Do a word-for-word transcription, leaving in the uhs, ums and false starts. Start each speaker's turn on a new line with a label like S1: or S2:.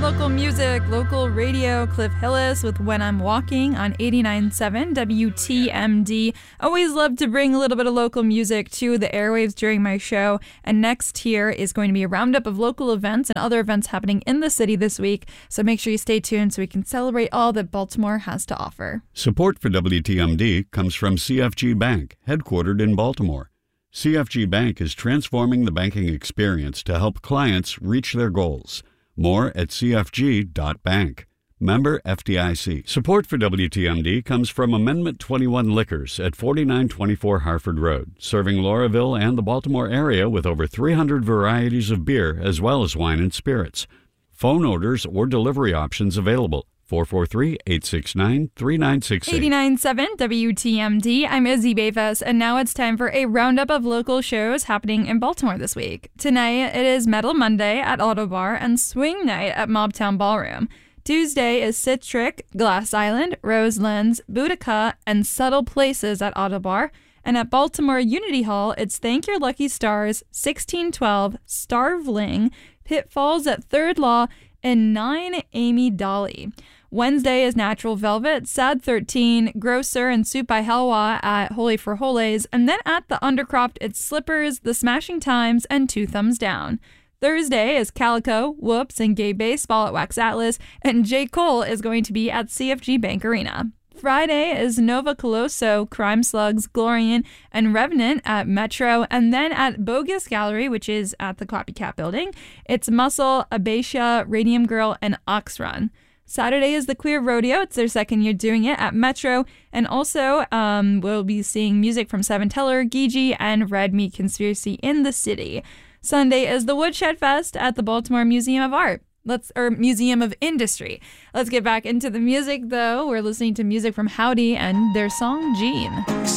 S1: Local music, local radio, Cliff Hillis with When I'm Walking on eighty-nine point seven W T M D. Always love to bring a little bit of local music to the airwaves during my show. And next here is going to be a roundup of local events and other events happening in the city this week. So make sure you stay tuned so we can celebrate all that Baltimore has to offer.
S2: Support for W T M D comes from C F G Bank, headquartered in Baltimore. C F G Bank is transforming the banking experience to help clients reach their goals. More at c f g dot bank. Member F D I C. Support for W T M D comes from Amendment twenty-one Liquors at forty-nine twenty-four Harford Road, serving Lauraville and the Baltimore area with over three hundred varieties of beer as well as wine and spirits. Phone orders or delivery options available. four four three, eight six nine, three nine six eight.
S1: eighty-nine point seven W T M D. I'm Izzy Bayfus, and now it's time for a roundup of local shows happening in Baltimore this week. Tonight, it is Metal Monday at Auto Bar and Swing Night at Mobtown Ballroom. Tuesday is Citric, Glass Island, Rose Lens, Boudica, and Subtle Places at Auto Bar. And at Baltimore Unity Hall, it's Thank Your Lucky Stars, sixteen twelve, Starveling, Pitfalls at Third Law, and nine Amy Dolly. Wednesday is Natural Velvet, Sad thirteen, Grocer, and Soup by Helwa at Holy for Holies. And then at the Undercroft, it's Slippers, The Smashing Times, and Two Thumbs Down. Thursday is Calico, Whoops, and Gay Baseball at Wax Atlas. And J. Cole is going to be at C F G Bank Arena. Friday is Nova Colosso, Crime Slugs, Glorian, and Revenant at Metro. And then at Bogus Gallery, which is at the Copycat Building, it's Muscle, Abacia, Radium Girl, and Oxrun. Saturday is the Queer Rodeo. It's their second year doing it at Metro. And also, um, we'll be seeing music from Seven Teller, Geegee, and Red Meat Conspiracy in the city. Sunday is the Woodshed Fest at the Baltimore Museum of Art. Let's or Museum of Industry. Let's get back into the music, though. We're listening to music from Howdy and their song Gene.